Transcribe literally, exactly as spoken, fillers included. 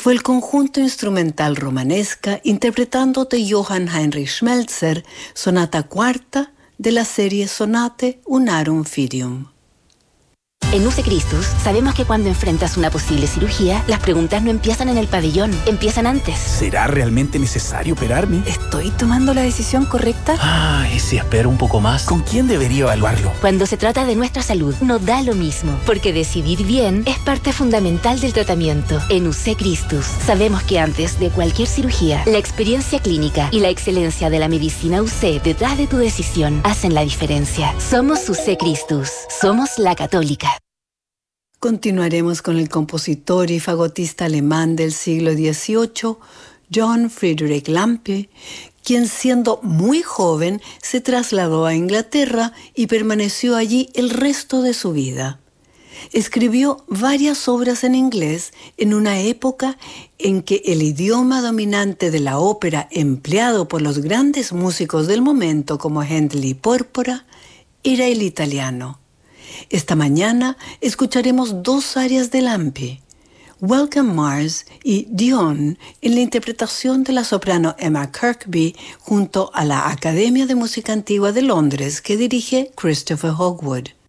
fue el conjunto instrumental Romanesca interpretando de Johann Heinrich Schmelzer, sonata cuarta de la serie Sonate Unarum Fiddium. En U C Christus sabemos que cuando enfrentas una posible cirugía, las preguntas no empiezan en el pabellón, empiezan antes. ¿Será realmente necesario operarme? ¿Estoy tomando la decisión correcta? Ah, ¿y si espero un poco más? ¿Con quién debería evaluarlo? Cuando se trata de nuestra salud, no da lo mismo, porque decidir bien es parte fundamental del tratamiento. En U C Christus sabemos que antes de cualquier cirugía, la experiencia clínica y la excelencia de la medicina U C detrás de tu decisión hacen la diferencia. Somos U C Christus, somos la católica. Continuaremos con el compositor y fagotista alemán del siglo dieciocho, John Friedrich Lampe, quien siendo muy joven se trasladó a Inglaterra y permaneció allí el resto de su vida. Escribió varias obras en inglés en una época en que el idioma dominante de la ópera empleado por los grandes músicos del momento como Händel y Pórpora era el italiano. Esta mañana escucharemos dos arias de Lampe, Welcome Mars y Dion, en la interpretación de la soprano Emma Kirkby junto a la Academia de Música Antigua de Londres que dirige Christopher Hogwood.